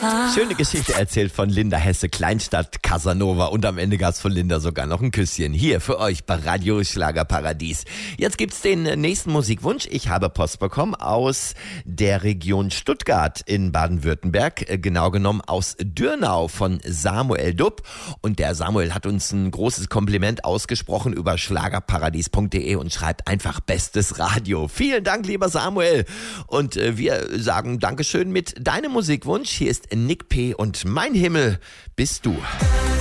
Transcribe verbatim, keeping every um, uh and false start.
Schöne Geschichte erzählt von Linda Hesse, Kleinstadt Casanova, und am Ende gab's von Linda sogar noch ein Küsschen. Hier für euch bei Radio Schlagerparadies. Jetzt gibt's den nächsten Musikwunsch. Ich habe Post bekommen aus der Region Stuttgart in Baden-Württemberg, genau genommen aus Dürnau von Samuel Dupp. Und der Samuel hat uns ein großes Kompliment ausgesprochen über schlagerparadies punkt de und schreibt einfach bestes Radio. Vielen Dank, lieber Samuel. Und äh, wir sagen Dankeschön mit deinem Musikwunsch. Hier ist Nick P. und Mein Himmel bist du.